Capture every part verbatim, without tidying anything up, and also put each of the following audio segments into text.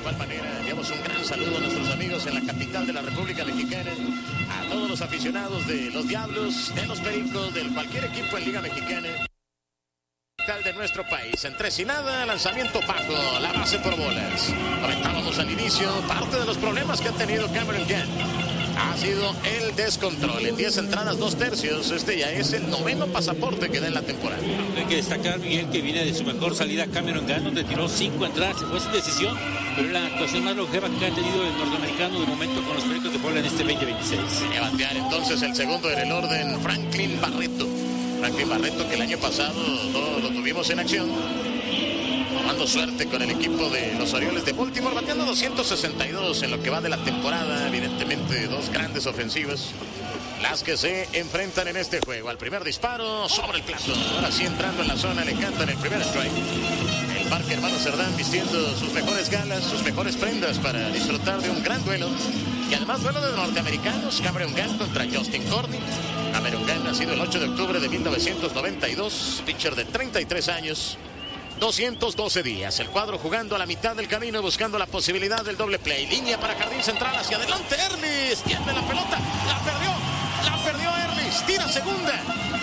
igual manera, enviamos un gran saludo a nuestros amigos en la capital de la República Mexicana, a todos los aficionados de los Diablos, de los Pericos, de cualquier equipo en Liga Mexicana de nuestro país. En tres y nada, lanzamiento bajo, la base por bolas. Comentábamos al inicio, parte de los problemas que ha tenido Cameron Gann ha sido el descontrol. En diez entradas, dos tercios. Este ya es el noveno pasaporte que da en la temporada. Hay que destacar, Miguel, que viene de su mejor salida Cameron Gann, donde tiró cinco entradas, se fue sin decisión, pero la actuación más longeva que ha tenido el norteamericano de momento con los Pericos de Puebla en este veinte veintiséis. Y a batear entonces el segundo en el orden, Franklin Barreto. Franklin Barreto, que el año pasado no lo tuvimos en acción, tomando suerte con el equipo de los Orioles de Baltimore, bateando doscientos sesenta y dos en lo que va de la temporada. Evidentemente dos grandes ofensivas las que se enfrentan en este juego. Al primer disparo sobre el plato, ahora sí entrando en la zona, le cantan el primer strike. El Parque Hermano Cerdán vistiendo sus mejores galas, sus mejores prendas para disfrutar de un gran duelo. Y además duelo de norteamericanos, Cameron Gann contra Justin Corney. Cameron Gann nacido el ocho de octubre de mil novecientos noventa y dos, pitcher de treinta y tres años, doscientos doce días. El cuadro jugando a la mitad del camino, buscando la posibilidad del doble play. Línea para jardín central, hacia adelante Erlis, tiene la pelota, la perdió, la perdió Erlis, tira segunda,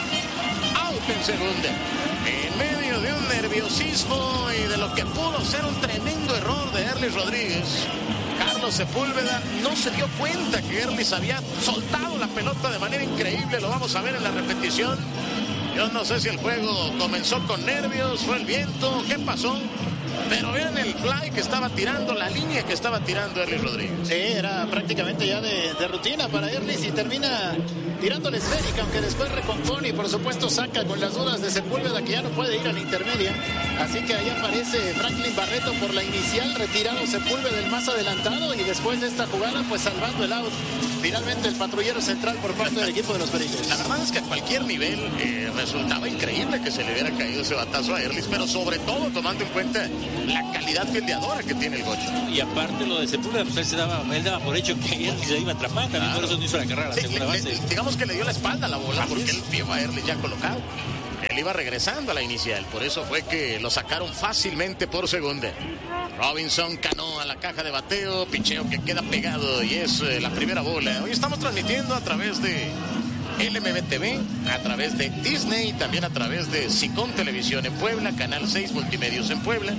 out en segunda. En medio de un nerviosismo y de lo que pudo ser un tremendo error de Erlis Rodríguez, Carlos Sepúlveda no se dio cuenta que Erlis había soltado la pelota de manera increíble. Lo vamos a ver en la repetición. Yo no sé si el juego comenzó con nervios, fue el viento, qué pasó. Pero vean el fly que estaba tirando, la línea que estaba tirando Erlis Rodríguez. Sí, era prácticamente ya de, de rutina para Erlis y termina tirando la esférica, aunque después recompone y por supuesto saca con las dudas de Sepúlveda, que ya no puede ir a la intermedia. Así que ahí aparece Franklin Barreto por la inicial, retirado Sepúlveda el más adelantado, y después de esta jugada pues salvando el out. Finalmente el patrullero central por parte del equipo de los Pericos. La verdad es que a cualquier nivel eh, resultaba increíble que se le hubiera caído ese batazo a Erlis, pero sobre todo tomando en cuenta la calidad fildeadora que tiene el Gocho. Y aparte lo de Sepúlveda, pues él, se daba, él daba por hecho que Erlis se iba a atrapar, también claro. Por eso no hizo la carrera a la sí, segunda le, base. Le, digamos que le dio la espalda a la bola, así porque es. Él vio a Erlis ya colocado. Él iba regresando a la inicial, por eso fue que lo sacaron fácilmente por segunda. Robinson Cano a la caja de bateo, picheo que queda pegado y es eh, la primera bola. Hoy estamos transmitiendo a través de L M B T V, a través de Disney, también a través de Sicón Televisión en Puebla, Canal seis Multimedios en Puebla.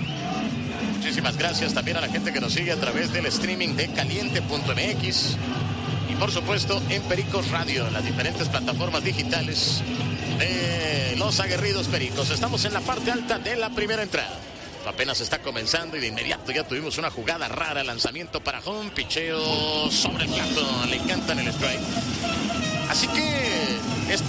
Muchísimas gracias también a la gente que nos sigue a través del streaming de caliente punto m x y por supuesto en Pericos Radio, en las diferentes plataformas digitales de los aguerridos Pericos. Estamos en la parte alta de la primera entrada. Apenas está comenzando y de inmediato ya tuvimos una jugada rara, lanzamiento para home, picheo sobre el plato, le encantan el strike. Así que esto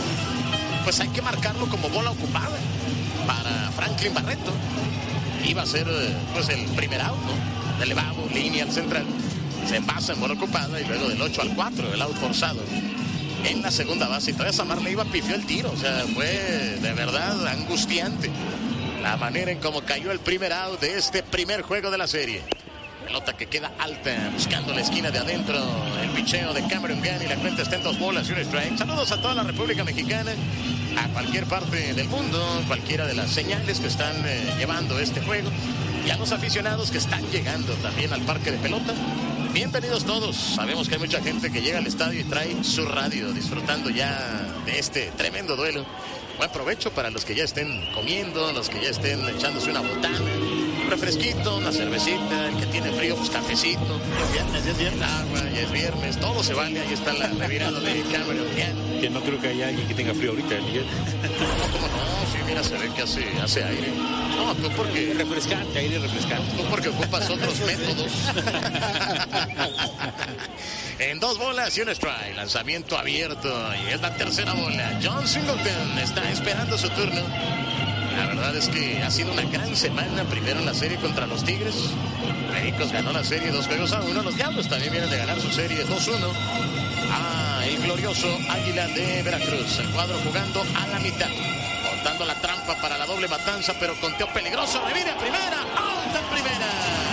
pues hay que marcarlo como bola ocupada para Franklin Barreto. Iba a ser pues el primer out, ¿no? De elevado, línea al central, se envasa en bola ocupada y luego del ocho al cuatro el out forzado en la segunda base. Y todavía Samar le iba, pifió el tiro, o sea, fue de verdad angustiante la manera en cómo cayó el primer out de este primer juego de la serie. Pelota que queda alta, buscando la esquina de adentro. El picheo de Cameron Gann y la cuenta está en dos bolas y un strike. Saludos a toda la República Mexicana, a cualquier parte del mundo, cualquiera de las señales que están eh, llevando este juego, y a los aficionados que están llegando también al parque de pelota. Bienvenidos todos. Sabemos que hay mucha gente que llega al estadio y trae su radio, disfrutando ya de este tremendo duelo. Buen provecho para los que ya estén comiendo, los que ya estén echándose una botana, un refresquito, una cervecita, el que tiene frío, pues cafecito. Es viernes, es viernes. El agua, ya es viernes, todo se vale. Ahí está la revirada de Cameron Gann. Que no creo que haya alguien que tenga frío ahorita, Miguel. No, cómo no, sí, mira, se ve que hace, hace aire. No, tú porque... Refrescante, aire refrescante. Tú porque ocupas otros métodos. En dos bolas y un strike, lanzamiento abierto y es la tercera bola. John Singleton está esperando su turno. La verdad es que ha sido una gran semana, primero en la serie contra los Tigres. Pericos ganó la serie dos juegos a uno. Los Diablos también vienen de ganar su serie dos uno. Ah, el glorioso Águila de Veracruz. El cuadro jugando a la mitad, montando la trampa para la doble matanza, pero conteo peligroso. Revire a primera, alta en primera.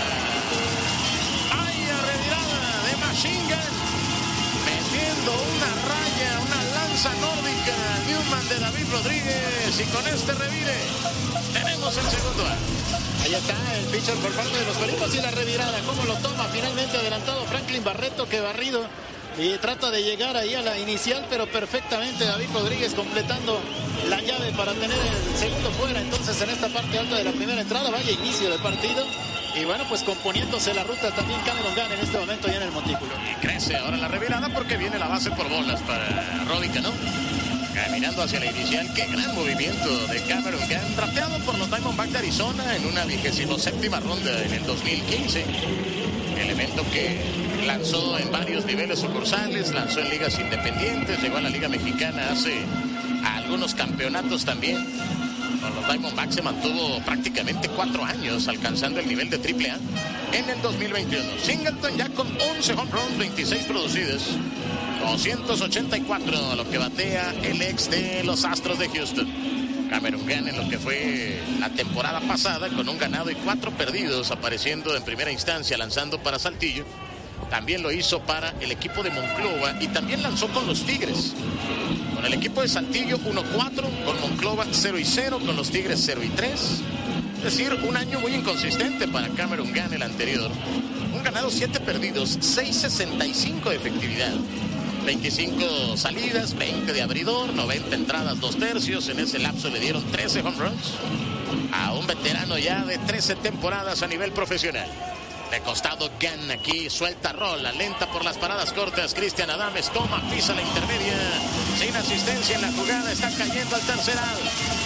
Hay a revirada de Machine Gun, metiendo una raya, una lanza nórdica. Newman de David Rodríguez, y con este revire tenemos Vamos al segundo out. Ahí está el pitcher por parte de los Pericos y la revirada. ¿Cómo lo toma? Finalmente adelantado Franklin Barreto, que barrido. Y trata de llegar ahí a la inicial, pero perfectamente David Rodríguez completando la llave para tener el segundo fuera. Entonces en esta parte alta de la primera entrada, vaya inicio de partido. Y bueno, pues componiéndose la ruta también Cameron Gunn en este momento ya en el montículo. Y crece ahora la revirada porque viene la base por bolas para Robbie Cano. Caminando hacia la inicial, qué gran movimiento de Cameron Gunn, drafteado por los Diamondbacks de Arizona en una vigésima séptima ronda en el dos mil quince. Elemento que lanzó en varios niveles sucursales, lanzó en ligas independientes, llegó a la Liga Mexicana hace algunos campeonatos también. Con los Diamondbacks se mantuvo prácticamente cuatro años alcanzando el nivel de triple A en el dos mil veintiuno. Singleton ya con once home runs, veintiséis producidos, doscientos ochenta y cuatro, lo que batea el ex de los Astros de Houston. Cameron Gunn en lo que fue la temporada pasada con un ganado y cuatro perdidos, apareciendo en primera instancia lanzando para Saltillo. También lo hizo para el equipo de Monclova y también lanzó con los Tigres. Con el equipo de Saltillo uno cuatro, con Monclova cero y cero, con los Tigres cero y tres. Es decir, un año muy inconsistente para Cameron Gunn el anterior. Un ganado, siete perdidos, seis sesenta y cinco de efectividad. veinticinco salidas, veinte de abridor, noventa entradas, dos tercios. En ese lapso le dieron trece home runs a un veterano ya de trece temporadas a nivel profesional. De costado Gunn aquí, suelta rola, lenta por las paradas cortas. Cristian Adames toma, pisa la intermedia. Sin asistencia en la jugada, está cayendo al tercer out.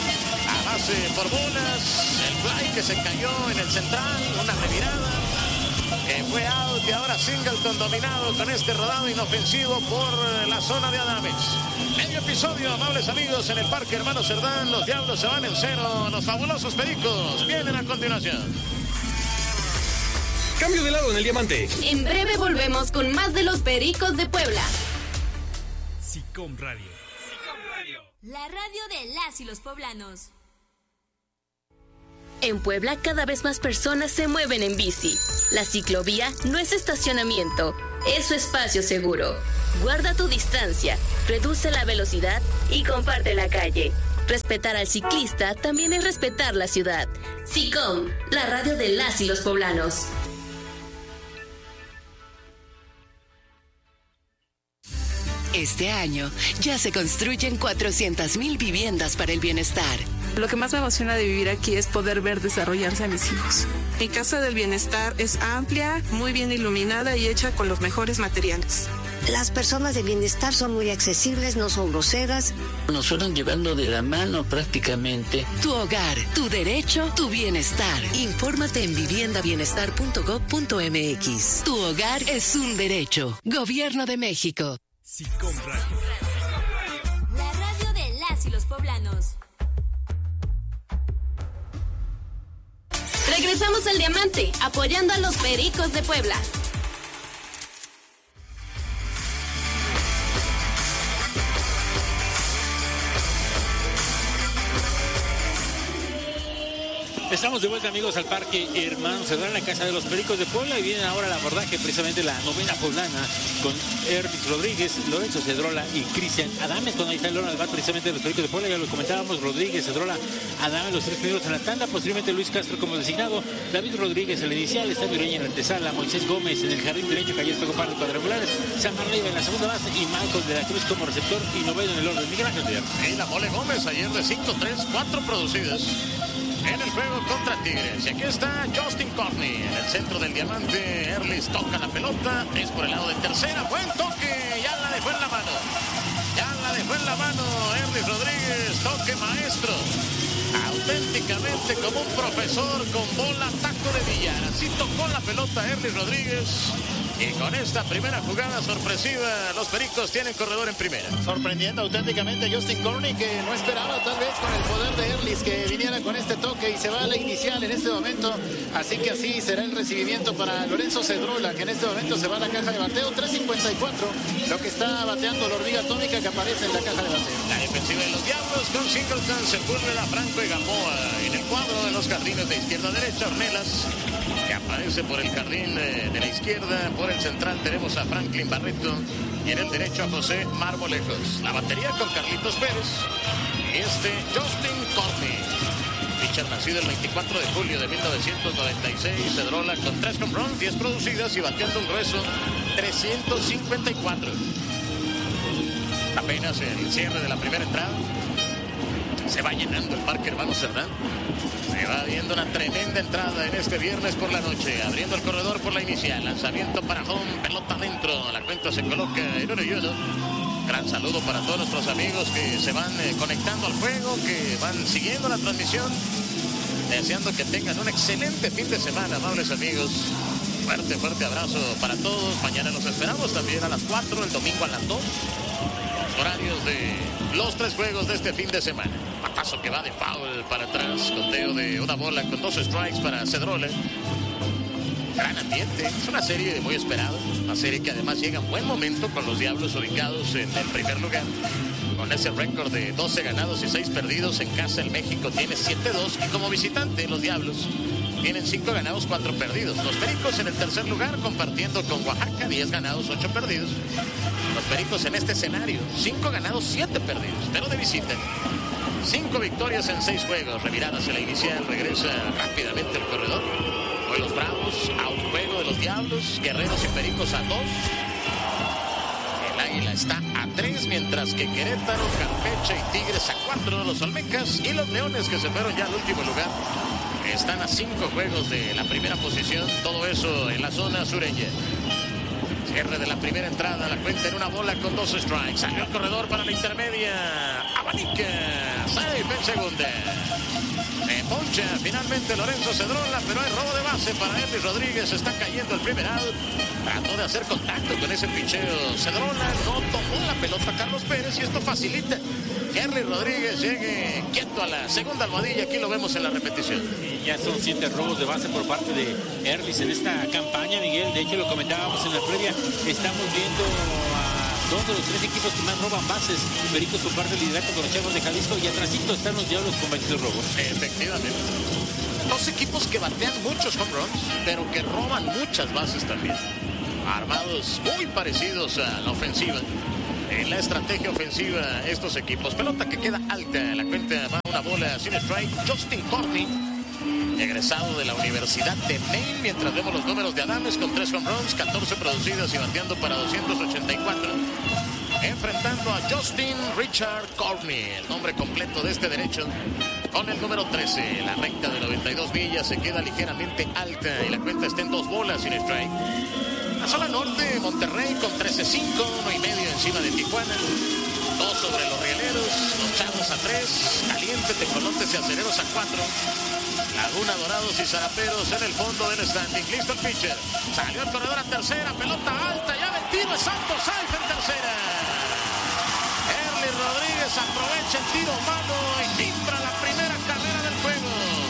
A base por bolas, el fly que se cayó en el central, una revirada. Que fue out y ahora Singleton dominado con este rodado inofensivo por la zona de Adames. Medio episodio, amables amigos, en el Parque Hermano Cerdán. Los Diablos se van en cero. Los fabulosos Pericos vienen a continuación. Cambio de lado en el diamante. En breve volvemos con más de los Pericos de Puebla. SICOM Radio. SICOM Radio. La radio de las y los poblanos. En Puebla cada vez más personas se mueven en bici. La ciclovía no es estacionamiento, es su espacio seguro. Guarda tu distancia, reduce la velocidad y comparte la calle. Respetar al ciclista también es respetar la ciudad. SICOM, la radio de las y los poblanos. Este año ya se construyen cuatrocientas mil viviendas para el bienestar. Lo que más me emociona de vivir aquí es poder ver desarrollarse a mis hijos. Mi casa del bienestar es amplia, muy bien iluminada y hecha con los mejores materiales. Las personas de bienestar son muy accesibles, no son groseras. Nos fueron llevando de la mano prácticamente. Tu hogar, tu derecho, tu bienestar. Infórmate en vivienda bienestar punto gob punto mx. Tu hogar es un derecho. Gobierno de México. SICOM Radio. La radio de las y los poblanos. Regresamos al diamante, apoyando a los Pericos de Puebla. Estamos de vuelta, amigos, al Parque Hermano Cerdán, la casa de los Pericos de Puebla, y viene ahora el abordaje, precisamente la novena poblana, con Erlis Rodríguez, Lorenzo Cedrola y Cristian Adames. Cuando ahí está el loro al bat precisamente de los Pericos de Puebla, ya lo comentábamos, Rodríguez, Cedrola, Adames, los tres primeros en la tanda, posteriormente Luis Castro como designado, David Rodríguez en la inicial, Estadio Ureña en la antesala, Moisés Gómez en el jardín derecho, que ayer pegó par de cuadrangulares, Samar Leiva en la segunda base y Michael de la Cruz como receptor y noveno en el orden. Miguel Ángel Díaz. Y la Mole Gómez ayer de cinco tres, cuatro producidas en el juego contra Tigres. Y aquí está Justin Courtney en el centro del diamante. Erlis toca la pelota, es por el lado de tercera, buen toque, ya la dejó en la mano, ya la dejó en la mano Erlis Rodríguez, toque maestro, auténticamente como un profesor con bola, taco de billar. Así tocó la pelota Erlis Rodríguez. Y con esta primera jugada sorpresiva, los Pericos tienen corredor en primera. Sorprendiendo auténticamente a Justin Courtney, que no esperaba tal vez con el poder de Erlis que viniera con este toque, y se va a la inicial en este momento. Así que así será el recibimiento para Lorenzo Cedrola, que en este momento se va a la caja de bateo. tres cincuenta y cuatro, lo que está bateando la hormiga atómica que aparece en la caja de bateo. La defensiva de los Diablos con Singleton, Sepúlveda, Franco y Gamboa. En el cuadro de los jardines de izquierda a derecha, Ornelas, que aparece por el jardín de, de la izquierda. Por el central tenemos a Franklin Barreto y en el derecho a José Marmolejos. La batería con Carlitos Pérez y este Justin Courtney. pitcher nacido el veinticuatro de julio de mil novecientos noventa y seis. Cedrola con tres home runs, diez producidas y bateando un grueso trescientos cincuenta y cuatro. Apenas el cierre de la primera entrada. Se va llenando el Parque Hermano Cerdán. Se va viendo una tremenda entrada en este viernes por la noche. Abriendo el corredor por la inicial. Lanzamiento para home, pelota adentro. La cuenta se coloca en uno y uno. Gran saludo para todos nuestros amigos que se van eh, conectando al juego, que van siguiendo la transmisión. Deseando que tengan un excelente fin de semana, amables amigos. Fuerte, fuerte abrazo para todos. Mañana los esperamos también a las cuatro, el domingo a las dos. Horarios de los tres juegos de este fin de semana. Patazo que va de foul para atrás. Conteo de una bola con dos strikes para Cedrola. Gran ambiente. Es una serie muy esperada. Una serie que además llega en buen momento con los Diablos ubicados en el primer lugar. Con ese récord de doce ganados y seis perdidos. En casa el México tiene siete dos. Y como visitante los Diablos tienen cinco ganados, cuatro perdidos. Los Pericos en el tercer lugar compartiendo con Oaxaca, diez ganados, ocho perdidos. Los Pericos en este escenario, cinco ganados, siete perdidos, pero de visita. cinco victorias en seis juegos, reviradas en la inicial, regresa rápidamente el corredor. Hoy los Bravos a un juego de los Diablos, Guerreros y Pericos a dos. El Águila está a tres, mientras que Querétaro, Campeche y Tigres a cuatro. Los Olmecas y los Leones, que se fueron ya al último lugar, están a cinco juegos de la primera posición. Todo eso en la zona sureña. Cierre de la primera entrada, la cuenta en una bola con dos strikes. Salió el corredor para la intermedia. Abanica, safe en segunda. Se poncha finalmente Lorenzo Cedrola, pero hay robo de base para Erly Rodríguez. Está cayendo el primer out. Trató de hacer contacto con ese picheo Cedrola. No tomó la pelota Carlos Pérez y esto facilita que Erly Rodríguez llegue quieto a la segunda almohadilla. Aquí lo vemos en la repetición. Y ya son siete robos de base por parte de Erly en esta campaña, Miguel. De hecho, lo comentábamos en la previa. Estamos viendo a dos de los tres equipos que más roban bases. Pericos comparte el liderato con los Chavos de Jalisco y atrásito están los Diablos con veintidós robos. Efectivamente. Dos equipos que batean muchos home runs, pero que roban muchas bases también. Armados muy parecidos a la ofensiva. En la estrategia ofensiva, estos equipos. Pelota que queda alta. La cuenta va una bola sin strike. Justin Corney, egresado de la Universidad de Maine, mientras vemos los números de Adames con tres home runs, catorce producidas y bateando para doscientos ochenta y cuatro. Enfrentando a Justin Richard Corney, el nombre completo de este derecho, con el número trece. La recta de noventa y dos millas se queda ligeramente alta y la cuenta está en dos bolas sin strike. La zona norte, Monterrey con trece cinco, uno y medio encima de Tijuana. Dos sobre los Rieleros, los Chavos a tres, Caliente, Tecolotes y Acereros a cuatro. Laguna, Dorados y Zaraperos en el fondo del standing. Listo el pitcher. Salió el corredor a tercera, pelota alta, ya el tiro es Santos, safe en tercera. Erly Rodríguez aprovecha el tiro humano y timbra la primera carrera del juego.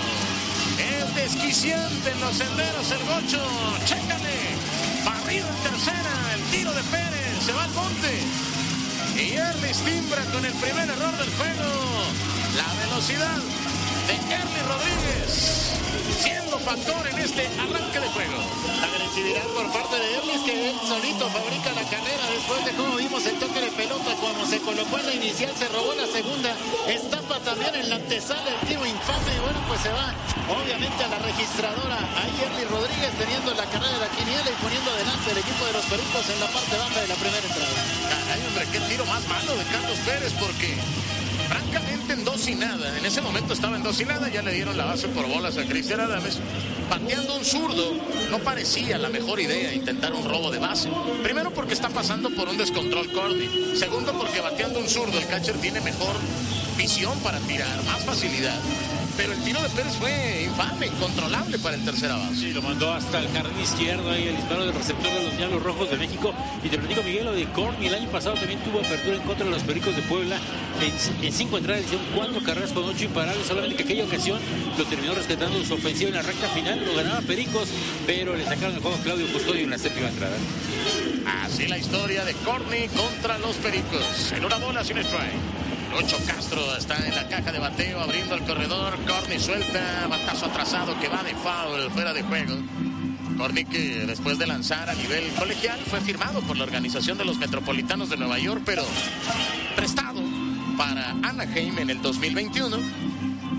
Es desquiciante en los senderos el Gocho. Chécale. Barrido en tercera, el tiro de Pérez, se va al monte. Y Erly timbra con el primer error del juego. La velocidad de Erly Rodríguez siendo factor en este arranque de juego. La agresividad por parte de Erly es que él solito fabrica la carrera después de cómo vimos el toque de pelota cuando se colocó en la inicial, se robó la segunda, estapa también en la antesala el tiro infame. Bueno, pues se va obviamente a la registradora. Ahí Erly Rodríguez teniendo la carrera de la quiniela y poniendo adelante el equipo de los Pericos en la parte baja de la primera entrada. Caray, hombre, qué tiro más malo de Carlos Pérez, porque francamente en dos y nada, en ese momento estaba en dos y nada, ya le dieron la base por bolas a Cristian Adames. Pateando un zurdo no parecía la mejor idea intentar un robo de base. Primero porque está pasando por un descontrol Cordy. Segundo porque bateando un zurdo el catcher tiene mejor visión para tirar, más facilidad. Pero el tiro de Pérez fue infame, incontrolable para el tercera base. Sí, lo mandó hasta el jardín izquierdo, ahí el disparo del receptor de los Diablos Rojos de México. Y te platico, Miguel, lo de Corney el año pasado también tuvo apertura en contra de los Pericos de Puebla. En, en cinco entradas hicieron cuatro carreras con ocho imparables, solamente que aquella ocasión lo terminó rescatando su ofensiva en la recta final. Lo ganaba Pericos, pero le sacaron el juego a Claudio Custodio en la séptima entrada. Así la historia de Corney contra los Pericos. En una bola sin strike. Ocho Castro está en la caja de bateo abriendo el corredor. Corney suelta, batazo atrasado que va de foul, fuera de juego. Corney, que después de lanzar a nivel colegial fue firmado por la organización de los Metropolitanos de Nueva York, pero prestado para Anaheim en el dos mil veintiuno.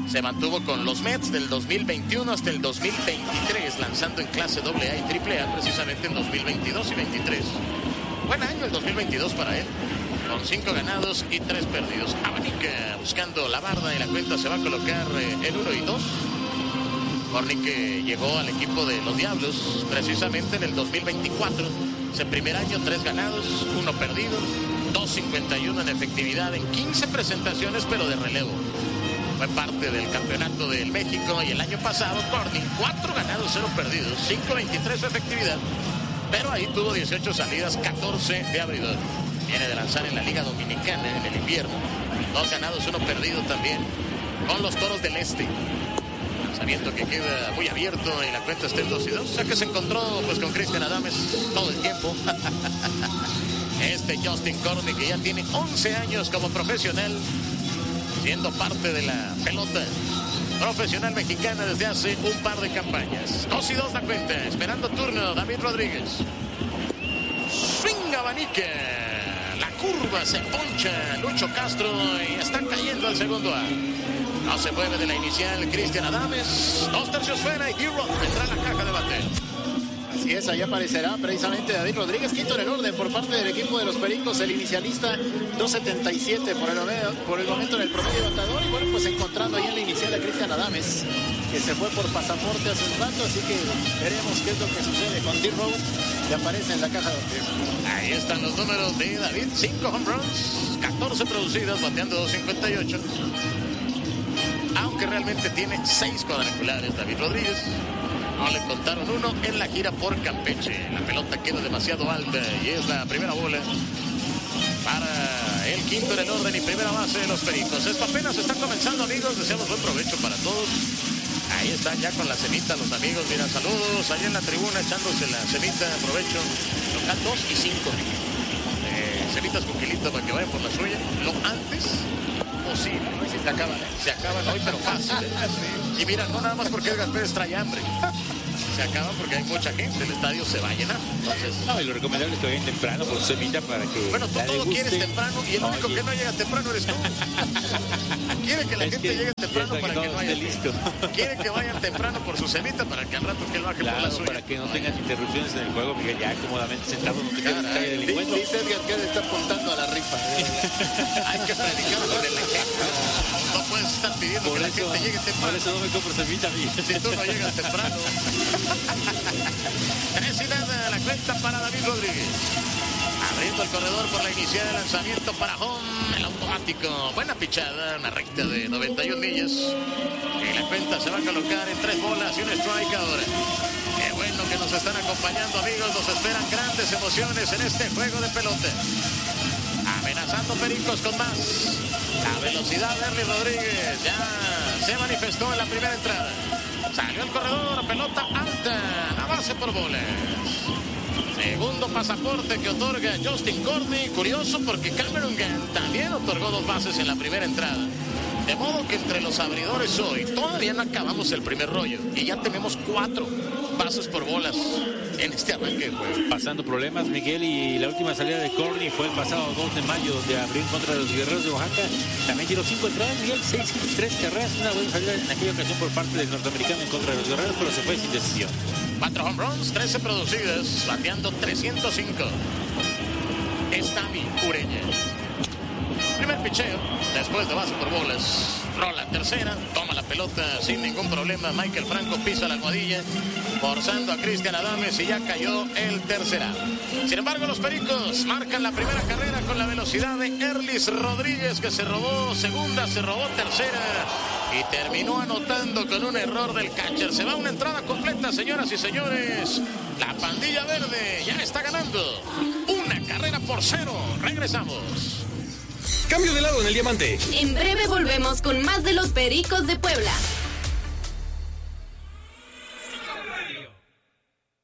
Se mantuvo con los Mets del dos mil veintiuno hasta el dos mil veintitrés, lanzando en clase doble A y triple A precisamente en dos mil veintidós y veintitrés. Buen año el dos mil veintidós para él, con cinco ganados y tres perdidos. Abanica buscando la barda y la cuenta se va a colocar eh, el uno y dos. Corny que llegó al equipo de los Diablos precisamente en el dos mil veinticuatro. Ese primer año, tres ganados, uno perdido, dos cincuenta y uno en efectividad en quince presentaciones, pero de relevo. Fue parte del campeonato del México y el año pasado Corny, cuatro ganados, cero perdidos, cinco veintitrés su efectividad, pero ahí tuvo dieciocho salidas, catorce de abridor. Viene de lanzar en la Liga Dominicana en el invierno, dos ganados, uno perdido también con los Toros del Este. Sabiendo que queda muy abierto y la cuenta está en dos y dos. O sea que se encontró pues con Cristian Adames todo el tiempo. Este Justin Corny que ya tiene once años como profesional, siendo parte de la pelota profesional mexicana desde hace un par de campañas. dos y dos la cuenta, esperando turno David Rodríguez. Swing abanica. La curva se poncha Lucho Castro y está cayendo al segundo A. No se mueve de la inicial Cristian Adames. Dos tercios fuera y D-Rock vendrá a la caja de bateo. Así es, ahí aparecerá precisamente David Rodríguez, quinto en el orden por parte del equipo de los Pericos, el inicialista dos setenta y siete por el, por el momento en el promedio batador. Y bueno, pues encontrando ahí en la inicial a Cristian Adames, que se fue por pasaporte hace un rato, así que veremos qué es lo que sucede con D-Rock, que aparece en la caja de bateo. Ahí están los números de David, cinco home runs, catorce producidas, bateando dos cincuenta y ocho. Aunque realmente tiene seis cuadrangulares David Rodríguez. No le contaron uno en la gira por Campeche. La pelota queda demasiado alta y es la primera bola para el quinto en el orden y primera base de los Pericos. Esto apenas está comenzando, amigos. Deseamos buen provecho para todos. Ahí están ya con la cenita los amigos. Mira, saludos ahí en la tribuna echándose la cenita. Aprovecho. Local dos y cinco. Eh, cenitas con Gilito para que vayan por la suya. Lo antes posible. Hoy sí se acaban, ¿eh? Se acaban hoy, pero fácil. ¿eh? Y mira, no nada más porque Edgar Pérez trae hambre. Se acaban porque hay mucha gente, el estadio se va a llenar. Entonces, no, y lo recomendable es que vayan temprano por semita para que. Bueno, tú todo quieres temprano y el único Oye. que no llega temprano eres tú. Quiere que la es gente que llegue temprano para que, que no haya listo. Quiere que vayan temprano por su semita para que al rato que él baje claro, por la suya. Para que no tengan interrupciones en el juego, Miguel, ya cómodamente sentado no te quedes calle del encuentro. Dice Edgar que está apuntando a la rifa. Hay que predicar con el ejemplo. No puedes estar pidiendo por que eso, la gente llegue temprano. Por eso no me compro semita, Miguel. Si tú no llegas temprano. Tres y nada, la cuenta para David Rodríguez. Abriendo el corredor por la inicial de lanzamiento para home, el automático. Buena pichada, una recta de noventa y una millas. Y la cuenta se va a colocar en tres bolas y un strike ahora. Qué bueno que nos están acompañando, amigos. Nos esperan grandes emociones en este juego de pelota. Amenazando Pericos con más. La velocidad de Erly Rodríguez ya se manifestó en la primera entrada. Salió el corredor, pelota alta, la base por bolas. Segundo pasaporte que otorga Justin Corny. Curioso porque Cameron Gann también otorgó dos bases en la primera entrada. De modo que entre los abridores hoy todavía no acabamos el primer rollo. Y ya tenemos cuatro bases por bolas en este arranque de juego. Pasando problemas, Miguel, y la última salida de Corny fue el pasado dos de mayo, donde abrió en contra de los Guerreros de Oaxaca. También tiró cinco entradas, Miguel, seis hits, tres carreras. Una buena salida en aquella ocasión por parte del norteamericano en contra de los Guerreros, pero se fue sin decisión. Cuatro home runs, trece producidas, bateando trescientos cinco. Estami Ureña. Primer picheo, después de base por bolas. Rola tercera, toma la pelota sin ningún problema. Michael Franco pisa la almohadilla, forzando a Cristian Adames y ya cayó el tercera. Sin embargo, los Pericos marcan la primera carrera con la velocidad de Erly Rodríguez, que se robó segunda, se robó tercera y terminó anotando con un error del catcher. Se va una entrada completa, señoras y señores. La pandilla verde ya está ganando una carrera por cero. Regresamos. Cambio de lado en el diamante. En breve volvemos con más de los Pericos de Puebla.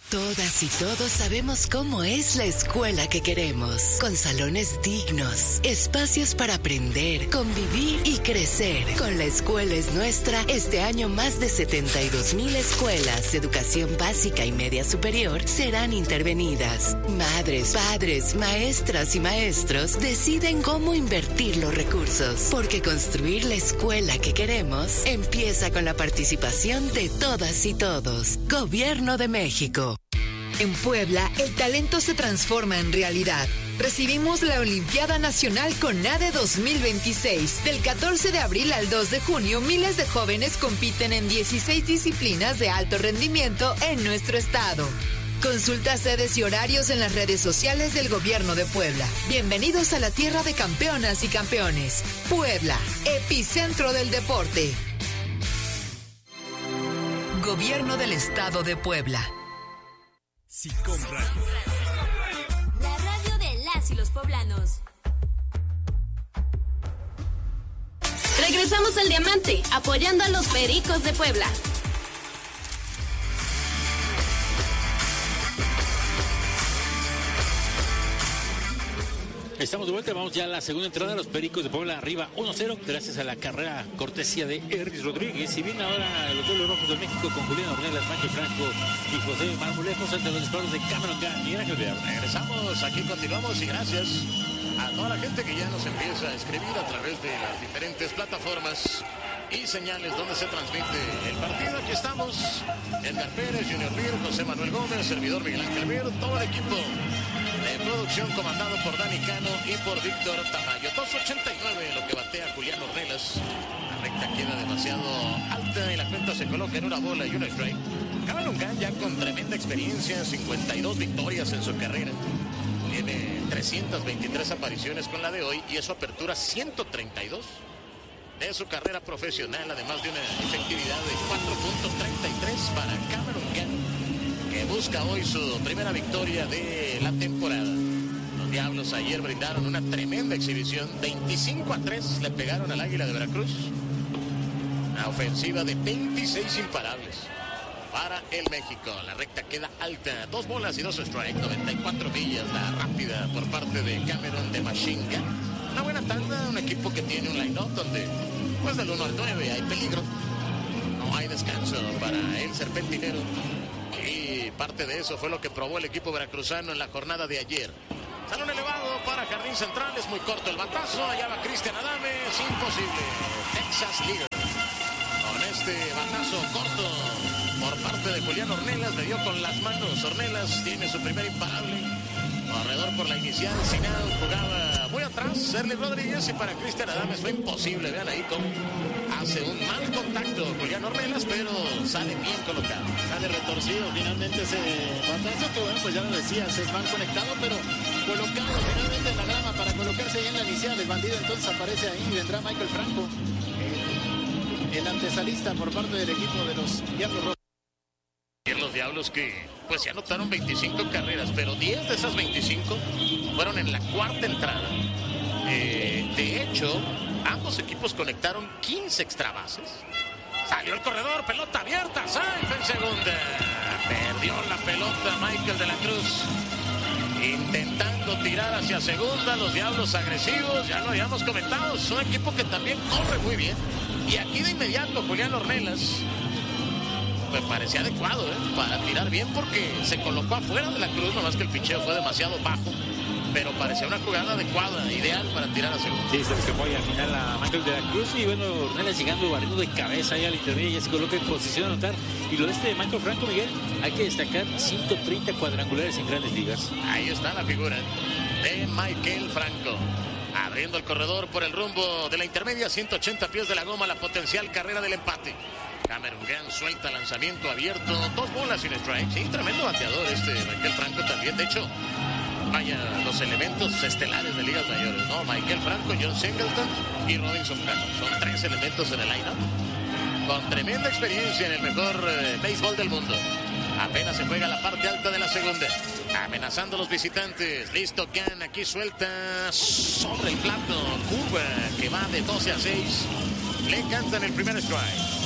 Todas y todos sabemos cómo es la escuela que queremos, con salones dignos, espacios para aprender, convivir y crecer. Con La Escuela es Nuestra, este año más de setenta y dos mil escuelas de educación básica y media superior serán intervenidas. Madres, padres, maestras y maestros deciden cómo invertir los recursos, porque construir la escuela que queremos empieza con la participación de todas y todos. Gobierno de México. En Puebla, el talento se transforma en realidad. Recibimos la Olimpiada Nacional CONADE dos mil veintiséis. Del catorce de abril al dos de junio, miles de jóvenes compiten en dieciséis disciplinas de alto rendimiento en nuestro estado. Consulta sedes y horarios en las redes sociales del Gobierno de Puebla. Bienvenidos a la tierra de campeonas y campeones. Puebla, epicentro del deporte. Gobierno del Estado de Puebla. Si compran. La radio de las y los poblanos. Regresamos al Diamante, apoyando a los Pericos de Puebla. Estamos de vuelta, vamos ya a la segunda entrada. Los Pericos de Puebla arriba uno cero, gracias a la carrera cortesía de Ernest Rodríguez. Y bien ahora los Duelos Rojos de México con Julián Ornelas, Michael Franco y José Marmolejos ante los disparos de Cameron Gunn y Ángel Verde. Regresamos, aquí continuamos y gracias a toda la gente que ya nos empieza a escribir a través de las diferentes plataformas y señales donde se transmite el partido. Aquí estamos, Edgar Pérez, Junior Beer, José Manuel Gómez, servidor Miguel Ángel Beer, todo el equipo de producción comandado por Dani Cano y por Víctor Tamayo. dos ochenta y nueve lo que batea Julián Ornelas. La recta queda demasiado alta y la cuenta se coloca en una bola y un strike. Cameron Gunn ya con tremenda experiencia, cincuenta y dos victorias en su carrera. Tiene trescientas veintitrés apariciones con la de hoy y es su apertura ciento treinta y dos de su carrera profesional, además de una efectividad de cuatro punto treinta y tres para Cameron Gunn, que busca hoy su primera victoria de la temporada. Los Diablos ayer brindaron una tremenda exhibición, veinticinco a tres le pegaron al Águila de Veracruz. Una ofensiva de veintiséis imparables para el México. La recta queda alta, dos bolas y dos strikes, noventa y cuatro millas la rápida por parte de Cameron de Machine Gun. Una buena tanda, un equipo que tiene un line-up donde pues del uno al nueve hay peligro, no hay descanso para el serpentinero, y parte de eso fue lo que probó el equipo veracruzano en la jornada de ayer. Salón elevado para Jardín Central, es muy corto el batazo, allá va Cristian Adames, imposible. Texas Leader con este batazo corto por parte de Julián Ornelas, le dio con las manos. Ornelas tiene su primer imparable, corredor por la inicial, sin out, jugaba muy atrás Serly Rodríguez, y para Cristian Adames fue imposible. Vean ahí cómo hace un mal contacto Julián Ornelas, pero sale bien colocado. Sale retorcido finalmente ese batazo, que bueno, pues ya lo decías, es mal conectado, pero colocado finalmente en la grama para colocarse ahí en la inicial. El bandido entonces aparece ahí y vendrá Michael Franco, el, el antesalista por parte del equipo de los Diablos Rojos. Los Diablos que pues se anotaron veinticinco carreras, pero diez de esas veinticinco fueron en la cuarta entrada. Eh, de hecho, ambos equipos conectaron quince extra bases. Salió el corredor, pelota abierta, Sainz en segunda. Perdió la pelota Michael de la Cruz, intentando tirar hacia segunda. Los Diablos agresivos, ya lo habíamos comentado, es un equipo que también corre muy bien. Y aquí de inmediato Julián Ornelas me parecía adecuado ¿eh? para tirar bien, porque se colocó afuera de la Cruz, nomás que el picheo fue demasiado bajo, pero parecía una jugada adecuada, ideal para tirar a segunda. Sí, se le escapó ahí al final a Michael de la Cruz, y bueno, Ornelas llegando, barriendo de cabeza ahí al intermedio, ya se coloca en posición a anotar. Y lo de este de Michael Franco, Miguel, hay que destacar ciento treinta cuadrangulares en Grandes Ligas. Ahí está la figura de Michael Franco, abriendo el corredor por el rumbo de la intermedia, ciento ochenta pies de la goma, la potencial carrera del empate. Cameron Gunn suelta lanzamiento abierto, dos bolas sin strike. Sí, tremendo bateador este Michael Franco también. De hecho, vaya, los elementos estelares de ligas mayores, ¿no? Michael Franco, John Singleton y Robinson Cano. Son tres elementos en el line-up, con tremenda experiencia en el mejor eh, béisbol del mundo. Apenas se juega la parte alta de la segunda, amenazando a los visitantes. Listo Gunn, aquí suelta sobre el plato, curva que va de doce a seis. Le cantan el primer strike.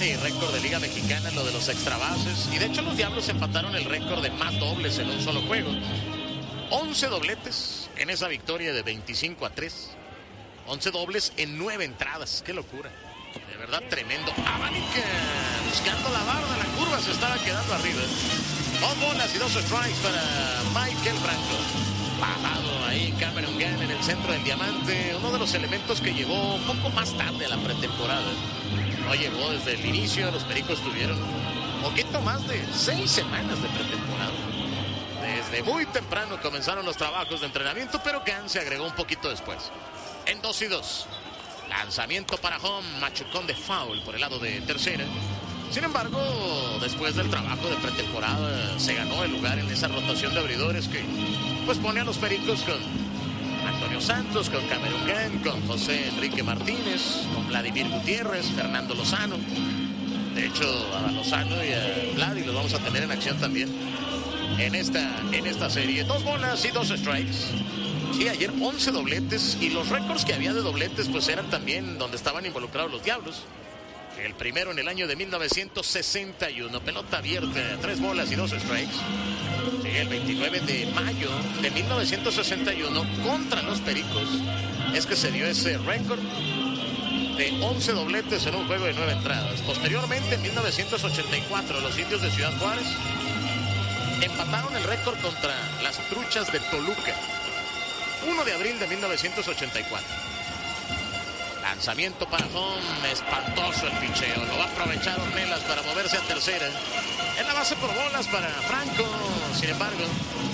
Sí, récord de Liga Mexicana, lo de los extra bases. Y de hecho los Diablos empataron el récord de más dobles en un solo juego. once dobletes en esa victoria de veinticinco a tres. once dobles en nueve entradas. ¡Qué locura! De verdad, tremendo. Abanica buscando la barda, la curva se estaba quedando arriba. Dos bolas y dos strikes para Michael Franco. Bajado ahí Cameron Gann en el centro del diamante. Uno de los elementos que llegó un poco más tarde a la pretemporada. No llegó desde el inicio. Los Pericos tuvieron un poquito más de seis semanas de pretemporada. Desde muy temprano comenzaron los trabajos de entrenamiento, pero Gann se agregó un poquito después. En dos y dos. Lanzamiento para home, machucón de foul por el lado de tercera. Sin embargo, después del trabajo de pretemporada, se ganó el lugar en esa rotación de abridores que pues pone a los Pericos con Antonio Santos, con Cameron Gann, con José Enrique Martínez, con Vladimir Gutiérrez, Fernando Lozano. De hecho, a Lozano y a Vladi los vamos a tener en acción también en esta, en esta serie. Dos bolas y dos strikes. Sí, ayer once dobletes, y los récords que había de dobletes pues eran también donde estaban involucrados los Diablos. El primero en el año de mil novecientos sesenta y uno, pelota abierta, tres bolas y dos strikes. Sí, el veintinueve de mayo de mil novecientos sesenta y uno contra los Pericos es que se dio ese récord de once dobletes en un juego de nueve entradas. Posteriormente, en mil novecientos ochenta y cuatro, los Indios de Ciudad Juárez empataron el récord contra las Truchas de Toluca. primero de abril de mil novecientos ochenta y cuatro. Lanzamiento para home, espantoso el picheo. Lo va a aprovechar Ornelas para moverse a tercera. En la base por bolas para Franco. Sin embargo,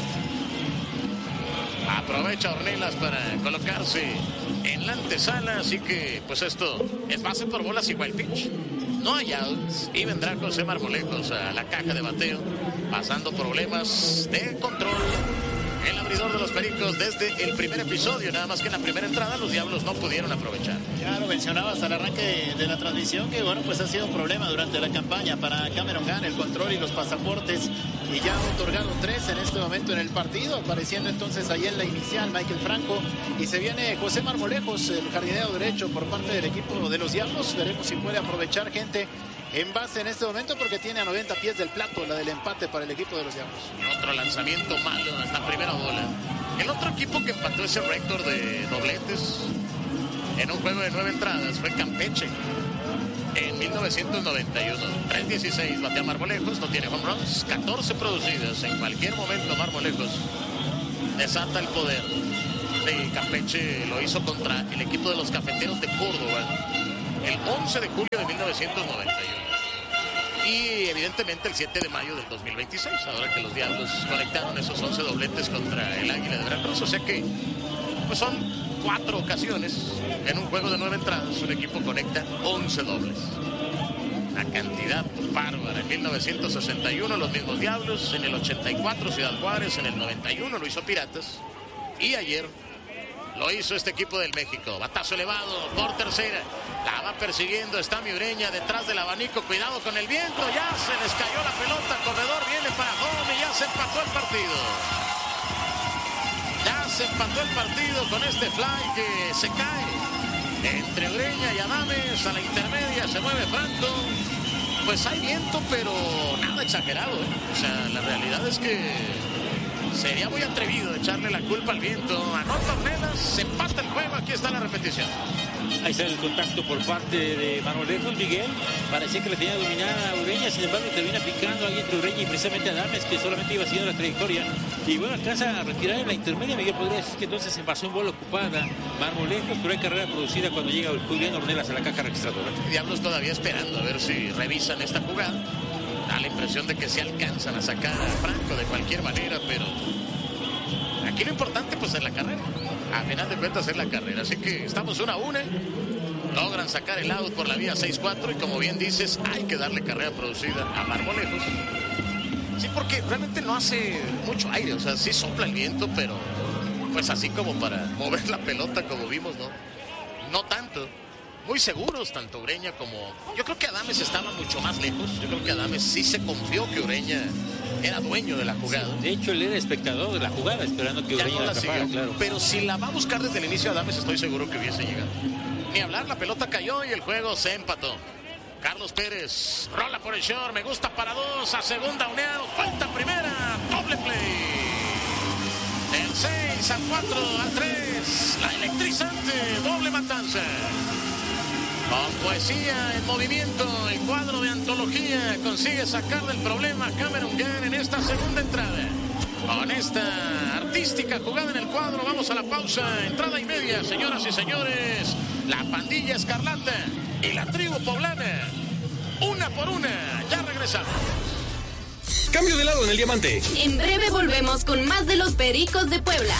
aprovecha Ornelas para colocarse en la antesala. Así que, pues esto es base por bolas y wild pitch. No hay outs y vendrá José Marmolejos a la caja de bateo, pasando problemas de control. El abridor de los Pericos desde el primer episodio, nada más que en la primera entrada los Diablos no pudieron aprovechar. Ya lo mencionabas al arranque de la transmisión, que bueno, pues ha sido un problema durante la campaña para Cameron Gann, el control y los pasaportes, y ya ha otorgado tres en este momento en el partido, apareciendo entonces ahí en la inicial Michael Franco, y se viene José Marmolejos, el jardinero derecho por parte del equipo de los Diablos. Veremos si puede aprovechar gente en base en este momento, porque tiene a noventa pies del plato la del empate para el equipo de los Diablos. Otro lanzamiento malo en esta primera bola. El otro equipo que empató ese récord de dobletes en un juego de nueve entradas fue Campeche en mil novecientos noventa y uno. tres dieciséis batea Marmolejos, no tiene home runs, catorce producidas. En cualquier momento Marmolejos desata el poder de Campeche. Lo hizo contra el equipo de los Cafeteros de Córdoba el once de julio de mil novecientos noventa y uno. Y evidentemente el siete de mayo del dos mil veintiséis, ahora que los Diablos conectaron esos once dobletes contra el Águila de Veracruz. O sea que pues son cuatro ocasiones en un juego de nueve entradas un equipo conecta once dobles. Una cantidad bárbara. En mil novecientos sesenta y uno los mismos Diablos, en el ochenta y cuatro Ciudad Juárez, en el noventa y uno lo hizo Piratas, y ayer lo hizo este equipo del México. Batazo elevado por tercera. La va persiguiendo. Está Ureña detrás del abanico. Cuidado con el viento. Ya se les cayó la pelota. Corredor viene para home y ya se empató el partido. Ya se empató el partido con este fly que se cae entre Ureña y Adames. A la intermedia se mueve Franco. Pues hay viento, pero nada exagerado, ¿eh? O sea, la realidad es que sería muy atrevido echarle la culpa al viento. Anota Ornelas, se empata el juego. Aquí está la repetición. Ahí está el contacto por parte de Marmolejos. Miguel parecía que le tenía dominada a Ureña, sin embargo termina picando ahí entre Ureña y precisamente Adames, que solamente iba siguiendo la trayectoria. Y bueno, alcanza a retirar en la intermedia. Miguel podría decir que entonces se pasó en bola ocupada Marmolejos, pero hay carrera producida cuando llega Julián Ornelas a la caja registradora. Diablos todavía esperando a ver si revisan esta jugada. Da la impresión de que se alcanzan a sacar a Franco de cualquier manera, pero aquí lo importante pues es la carrera. A final de cuentas es la carrera. Así que estamos una a una. Logran sacar el out por la vía seis cuatro y como bien dices, hay que darle carrera producida a Marmolejos. Sí, porque realmente no hace mucho aire. O sea, sí sopla el viento, pero pues así como para mover la pelota como vimos, ¿no? No tanto. Muy seguros, tanto Ureña como... Yo creo que Adames estaba mucho más lejos. Yo creo que Adames sí se confió que Ureña era dueño de la jugada. Sí, de hecho, él era espectador de la jugada, esperando que ya Ureña no la, la atrapara, siguió, claro. Pero si la va a buscar desde el inicio Adames, estoy seguro que hubiese llegado. Ni hablar, la pelota cayó y el juego se empató. Carlos Pérez rola por el short, me gusta para dos, a segunda uneado, falta primera, doble play. El seis al cuatro al tres, la electrizante doble matanza. Con poesía en movimiento, el cuadro de antología consigue sacar del problema Cameron Gunn en esta segunda entrada. Con esta artística jugada en el cuadro, vamos a la pausa, entrada y media, señoras y señores. La pandilla escarlata y la tribu poblana, una por una, ya regresamos. Cambio de lado en el diamante. En breve volvemos con más de los Pericos de Puebla.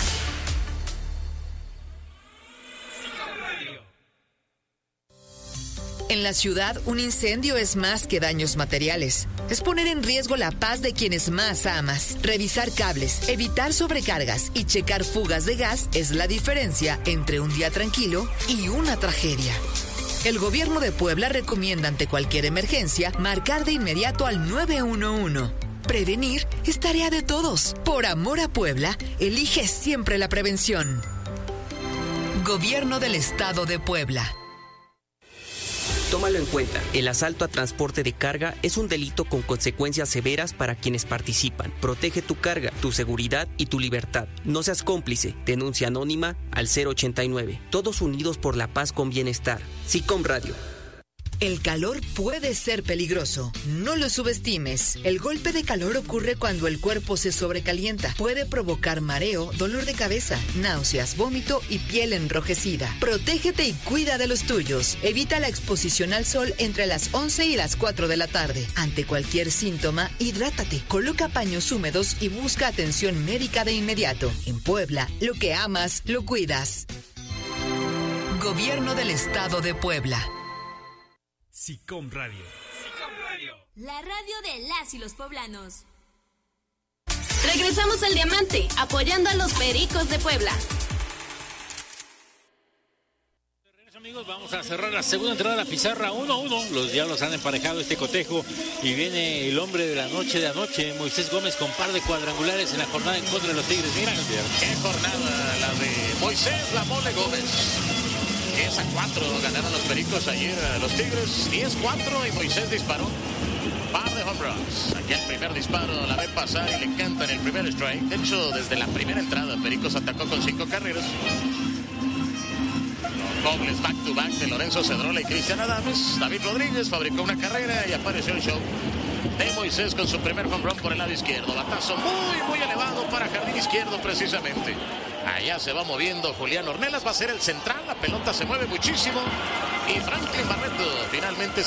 En la ciudad, un incendio es más que daños materiales. Es poner en riesgo la paz de quienes más amas. Revisar cables, evitar sobrecargas y checar fugas de gas es la diferencia entre un día tranquilo y una tragedia. El gobierno de Puebla recomienda ante cualquier emergencia marcar de inmediato al nueve uno uno. Prevenir es tarea de todos. Por amor a Puebla, elige siempre la prevención. Gobierno del Estado de Puebla. Tómalo en cuenta, el asalto a transporte de carga es un delito con consecuencias severas para quienes participan. Protege tu carga, tu seguridad y tu libertad. No seas cómplice. Denuncia anónima al cero ochenta y nueve. Todos unidos por la paz con bienestar. SICOM Radio. El calor puede ser peligroso. No lo subestimes. El golpe de calor ocurre cuando el cuerpo se sobrecalienta. Puede provocar mareo, dolor de cabeza, náuseas, vómito y piel enrojecida. Protégete y cuida de los tuyos. Evita la exposición al sol entre las once y las cuatro de la tarde. Ante cualquier síntoma, hidrátate. Coloca paños húmedos y busca atención médica de inmediato. En Puebla, lo que amas, lo cuidas. Gobierno del Estado de Puebla. SICOM Radio. La radio de las y los poblanos. Regresamos al Diamante, apoyando a los Pericos de Puebla. Amigos, vamos a cerrar la segunda entrada de la pizarra uno a uno. Los Diablos han emparejado este cotejo y viene el hombre de la noche de anoche, Moisés Gómez, con par de cuadrangulares en la jornada en contra de los Tigres. Mira, qué jornada la de Moisés La Mole Gómez. diez a cuatro ganaron los Pericos ayer a los Tigres, diez cuatro, y Moisés disparó par de home runs. Aquí el primer disparo la ve pasar y le cantan el primer strike. De hecho, desde la primera entrada Pericos atacó con cinco carreras. Dobles back to back de Lorenzo Cedrola y Cristian Adames. David Rodríguez fabricó una carrera y apareció el show de Moisés con su primer home run por el lado izquierdo. Batazo muy, muy elevado para jardín izquierdo precisamente. Allá se va moviendo Julián Ornelas, va a ser el central, la pelota se mueve muchísimo y Franklin Barreto finalmente